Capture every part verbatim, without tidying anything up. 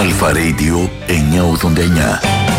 Αλφα Radio εννιακόσια ογδόντα εννιά.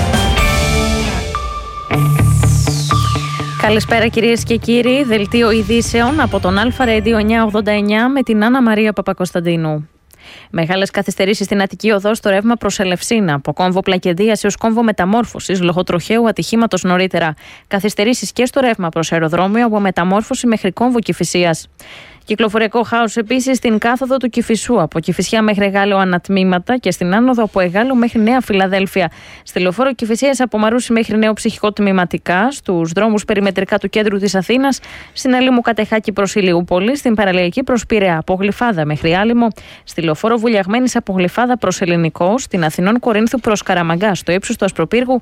Καλησπέρα κυρίες και κύριοι, δελτίο ειδήσεων από τον Αλφα Radio εννιακόσια ογδόντα εννιά με την Άννα Μαρία Παπακοσταντίνου. Μεγάλες καθυστερήσεις στην Αττική Οδό στο ρεύμα προς Ελευσίνα, από κόμβο Πλακεντίας έως κόμβο Μεταμόρφωσης λόγω τροχαίου ατυχήματος νωρίτερα. Καθυστερήσεις και στο ρεύμα προς αεροδρόμιο από Μεταμόρφωση μέχρι κόμβο Κηφισίας. Κυκλοφοριακό χάος επίσης στην κάθοδο του Κηφισού, από Κηφισιά μέχρι Εγάλεο ανατμήματα και στην άνοδο από Εγάλεο μέχρι Νέα Φιλαδέλφια. Στη λεωφόρο Κηφισίας από Μαρούσι μέχρι Νέο Ψυχικό τμηματικά, στους δρόμους περιμετρικά του κέντρου της Αθήνας, στην Αλήμου Κατεχάκη προς Ηλιούπολη, στην παραλιακή προς Πειραιά από Γλυφάδα μέχρι Άλυμο, στη λεωφόρο Βουλιαγμένης από Γλυφάδα προς Ελληνικό, στην Αθηνών Κορίνθου προς Καραμαγκά, στο ύψος του Ασπροπύργου.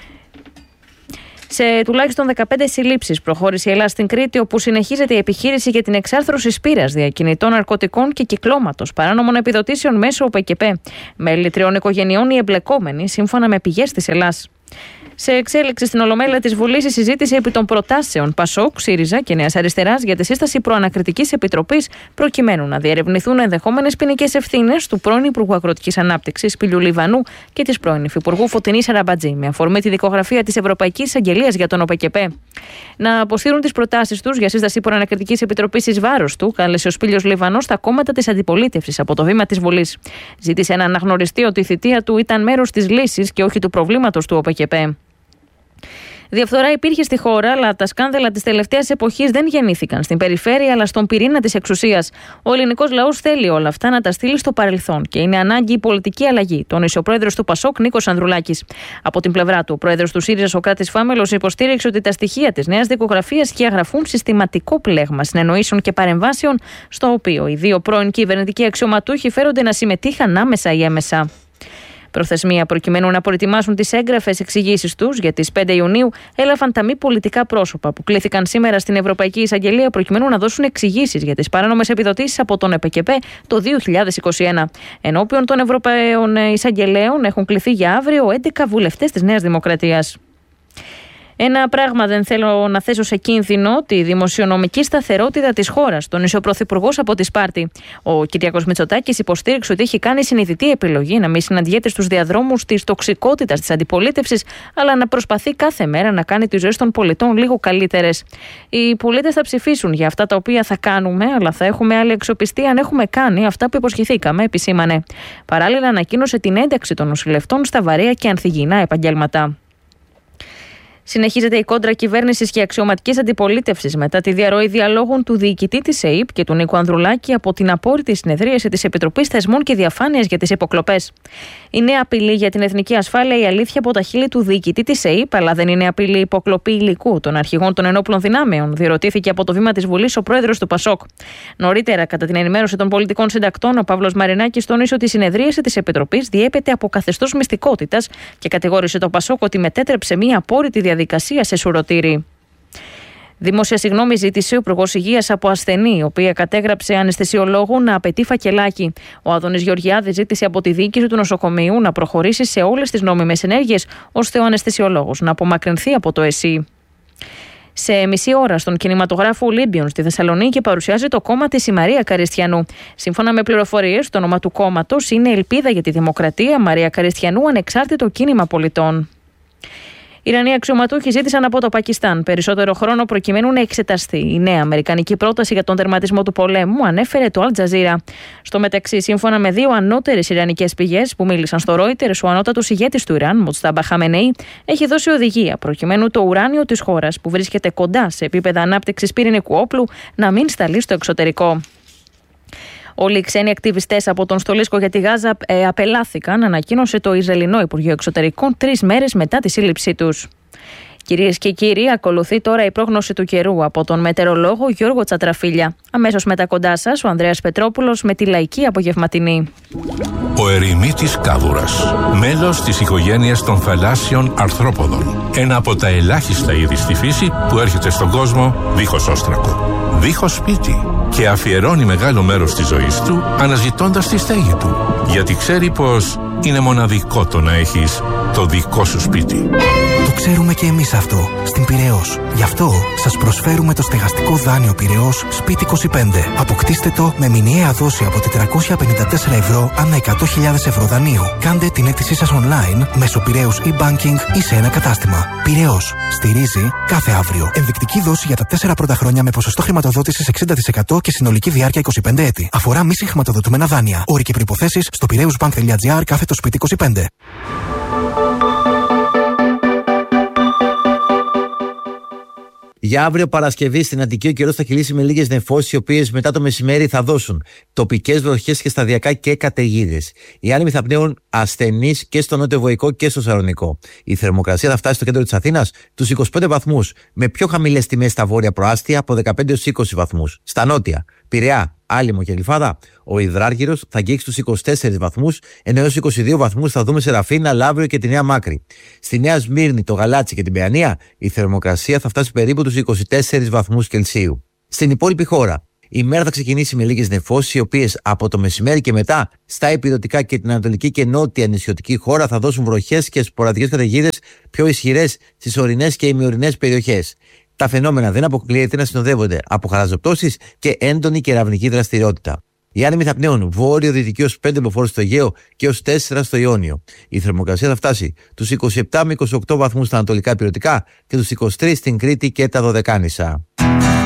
Σε τουλάχιστον δεκαπέντε συλλήψεις προχώρησε η Ελλάδα στην Κρήτη, όπου συνεχίζεται η επιχείρηση για την εξάρθρωση σπήρας, διακινητών ναρκωτικών και κυκλώματος παράνομων επιδοτήσεων μέσω ΟΠΕΚΕΠΕ. Μέλη τριών οικογενειών οι εμπλεκόμενοι, σύμφωνα με πηγές της Ελλάς. Σε εξέλιξη στην Ολομέλεια της Βουλής η συζήτηση επί των προτάσεων Πασόκ, ΣΥΡΙΖΑ και Νέας Αριστεράς για τη σύσταση προανακριτικής επιτροπής, προκειμένου να διερευνηθούν ενδεχόμενες ποινικές ευθύνες του πρώην Υπουργού Αγροτικής Ανάπτυξης Πηλιού Λιβανού και της πρώην Υφυπουργού Φωτεινής Αραμπατζή, με αφορμή τη δικογραφία της Ευρωπαϊκής Εισαγγελίας για τον ΟΠΕΚΕΠΕ. Να αποσύρουν τις προτάσεις τους για σύσταση προανακριτικής επιτροπής εις βάρος του, κάλεσε ο Σπήλιος Λιβανός στα κόμματα της αντιπολίτευσης από το βήμα της Βουλής. Ζήτησε να αναγνωριστεί ότι η θητεία του ήταν μέρος της λύσης και όχι του προβλήματος του ΟΠΕΚΕΠΕ. Διαφθορά υπήρχε στη χώρα, αλλά τα σκάνδαλα της τελευταίας εποχής δεν γεννήθηκαν στην περιφέρεια, αλλά στον πυρήνα της εξουσίας. Ο ελληνικός λαός θέλει όλα αυτά να τα στείλει στο παρελθόν και είναι ανάγκη η πολιτική αλλαγή, τόνισε ο πρόεδρος του Πασόκ, Νίκος Ανδρουλάκης. Από την πλευρά του, ο πρόεδρος του ΣΥΡΙΖΑ, Σωκράτης Φάμελος, υποστήριξε ότι τα στοιχεία της νέας δικογραφίας σκιαγραφούν συστηματικό πλέγμα συνεννοήσεων και παρεμβάσεων, στο οποίο οι δύο πρώην κυβερνητικοί αξιωματούχοι φέρονται να συμμετείχαν άμεσα ή έμεσα. Προθεσμία προκειμένου να προετοιμάσουν τις έγγραφες εξηγήσεις τους για τις πέντε Ιουνίου έλαβαν τα μη πολιτικά πρόσωπα που κλήθηκαν σήμερα στην Ευρωπαϊκή Εισαγγελία προκειμένου να δώσουν εξηγήσεις για τις παράνομες επιδοτήσεις από τον ΕΠΕΚΕΠΕ το δύο χιλιάδες είκοσι ένα. Ενώπιον των Ευρωπαίων Εισαγγελέων έχουν κληθεί για αύριο έντεκα βουλευτές της Νέας Δημοκρατίας. Ένα πράγμα δεν θέλω να θέσω σε κίνδυνο, τη δημοσιονομική σταθερότητα της χώρας, τόνισε ο Πρωθυπουργός από τη Σπάρτη. Ο Κυριάκος Μητσοτάκης υποστήριξε ότι έχει κάνει συνειδητή επιλογή να μην συναντιέται στους διαδρόμους της τοξικότητας της αντιπολίτευσης, αλλά να προσπαθεί κάθε μέρα να κάνει τις ζωές των πολιτών λίγο καλύτερες. Οι πολίτες θα ψηφίσουν για αυτά τα οποία θα κάνουμε, αλλά θα έχουμε άλλη αξιοπιστία αν έχουμε κάνει αυτά που υποσχεθήκαμε, επισήμανε. Παράλληλα, ανακοίνωσε την ένταξη των νοσηλευτών στα βαρέα και ανθυγιεινά επαγγέλματα. Συνεχίζεται η κόντρα κυβέρνησης και αξιωματικής αντιπολίτευσης μετά τη διαρροή διαλόγων του διοικητή της ΕΥΠ και του Νίκου Ανδρουλάκη από την απόρριτη συνεδρίαση της Επιτροπής Θεσμών και Διαφάνειας για τις υποκλοπές. Είναι απειλή για την εθνική ασφάλεια η αλήθεια από τα χείλη του διοικητή της ΕΥΠ, αλλά δεν είναι απειλή υποκλοπή υλικού των αρχηγών των ενόπλων δυνάμεων, διερωτήθηκε από το βήμα της Βουλής ο πρόεδρος του Πασόκ. Νωρίτερα, κατά την ενημέρωση των πολιτικών συντακτών, ο Παύλος Μαρινάκης τόνισε ότι η συνεδρίαση της Επιτροπής διέπεται από καθεστώς μυστικότητας και κατηγόρησε το Πασόκ ότι μετέτρεψε μια απόρριτη διαδικασία σε σουρωτήρι. Δημόσια συγγνώμη ζήτησε ο Υπουργός Υγείας από ασθενή, η οποία κατέγραψε αναισθησιολόγο να απαιτεί φακελάκι. Ο Άδωνης Γεωργιάδης ζήτησε από τη διοίκηση του νοσοκομείου να προχωρήσει σε όλες τις νόμιμες ενέργειες, ώστε ο αναισθησιολόγος να απομακρυνθεί από το ΕΣΥ. Σε μισή ώρα στον κινηματογράφο Ολύμπιον στη Θεσσαλονίκη παρουσιάζει το κόμμα της η Μαρία Καριστιανού. Σύμφωνα με πληροφορίες, το όνομα του κόμματος είναι Ελπίδα για τη Δημοκρατία Μαρία Καριστιανού, ανεξάρτητο κίνημα πολιτών. Οι Ιρανοί αξιωματούχοι ζήτησαν από το Πακιστάν περισσότερο χρόνο προκειμένου να εξεταστεί η νέα αμερικανική πρόταση για τον τερματισμό του πολέμου, ανέφερε το Αλ Τζαζίρα. Στο μεταξύ, σύμφωνα με δύο ανώτερες ιρανικές πηγές που μίλησαν στο Reuters, ο ανώτατος ηγέτης του Ιράν, Μοτστάμπα Χαμενεή, έχει δώσει οδηγία προκειμένου το ουράνιο της χώρας, που βρίσκεται κοντά σε επίπεδα ανάπτυξης πυρηνικού όπλου, να μην σταλεί στο εξωτερικό. Όλοι οι ξένοι ακτιβιστές από τον στολίσκο για τη Γάζα ε, απελάθηκαν, ανακοίνωσε το Ισραηλινό Υπουργείο Εξωτερικών τρεις μέρες μετά τη σύλληψή τους. Κυρίες και κύριοι, ακολουθεί τώρα η πρόγνωση του καιρού από τον μετεωρολόγο Γιώργο Τσατραφίλια. Αμέσως μετά κοντά σας, ο Ανδρέας Πετρόπουλος με τη λαϊκή απογευματινή. Ο ερημίτης κάβουρας, μέλος της οικογένειας των θαλάσσιων αρθρόποδων. Ένα από τα ελάχιστα είδη στη φύση που έρχεται στον κόσμο δίχως όστρακο, δίχως σπίτι, και αφιερώνει μεγάλο μέρος της ζωής του αναζητώντας τη στέγη του, γιατί ξέρει πως είναι μοναδικό το να έχεις το δικό σου σπίτι. Το ξέρουμε και εμείς αυτό στην Πειραιώς. Γι' αυτό σας προσφέρουμε το στεγαστικό δάνειο Πειραιώς Σπίτι είκοσι πέντε. Αποκτήστε το με μηνιαία δόση από τετρακόσια πενήντα τέσσερα ευρώ ανά εκατό χιλιάδες ευρώ δανείου. Κάντε την αίτησή σας online μέσω Πειραιώς e-banking ή σε ένα κατάστημα. Πειραιώς. Στηρίζει κάθε αύριο. Ενδεικτική δόση για τα τέσσερα πρώτα χρόνια με ποσοστό χρηματοδότησης εξήντα τοις εκατό και συνολική διάρκεια είκοσι πέντε έτη. Αφορά μη συγχρηματοδοτούμενα δάνεια. Όροι και προϋποθέσεις στο πειραιούσbank.gr κάθετο σπίτι είκοσι πέντε. Για αύριο Παρασκευή στην Αττική ο καιρός θα κυλήσει με λίγες νεφώσεις, οι οποίες μετά το μεσημέρι θα δώσουν τοπικές βροχές και σταδιακά και καταιγίδες. Οι άνεμοι θα πνέουν ασθενείς και στο νότιο-βοϊκό και στο Σαλονικό. Η θερμοκρασία θα φτάσει στο κέντρο της Αθήνας τους είκοσι πέντε βαθμούς, με πιο χαμηλές τιμές στα βόρεια προάστια από δεκαπέντε έως είκοσι βαθμούς. Στα νότια, Πειραιά, Άλυμο και Γλυφάδα, ο υδράργυρος θα αγγίξει τους είκοσι τέσσερις βαθμούς, ενώ έως είκοσι δύο βαθμούς θα δούμε σε Ραφίνα, Λαύριο και τη Νέα Μάκρη. Στη Νέα Σμύρνη, το Γαλάτσι και την Παιανία, η θερμοκρασία θα φτάσει περίπου τους είκοσι τέσσερις βαθμούς Κελσίου. Στην υπόλοιπη χώρα, η μέρα θα ξεκινήσει με λίγες νεφώσεις, οι οποίες από το μεσημέρι και μετά στα ηπειρωτικά και την ανατολική και νότια νησιωτική χώρα θα δώσουν βροχές και σποραδικές καταιγίδες πιο ισχυρές στις ορεινές και ημιορεινές περιοχές. Τα φαινόμενα δεν αποκλείεται να συνοδεύονται από χαλαζοπτώσεις και έντονη κεραυνική δραστηριότητα. Οι άνεμοι θα πνέουν βόρειο-δυτική ως πέντε μποφόρ στο Αιγαίο και ως τέσσερα στο Ιόνιο. Η θερμοκρασία θα φτάσει τους είκοσι επτά με είκοσι οκτώ βαθμούς στα ανατολικά ηπειρωτικά και τους είκοσι τρεις στην Κρήτη και τα Δωδεκάνησα.